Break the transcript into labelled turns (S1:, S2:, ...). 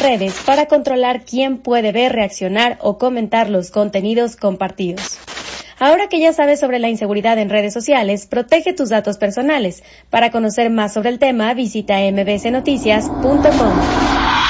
S1: redes para controlar quién puede ver, reaccionar o comentar los contenidos compartidos. Ahora que ya sabes sobre la inseguridad en redes sociales, protege tus datos personales. Para conocer más sobre el tema, visita mbsnoticias.com.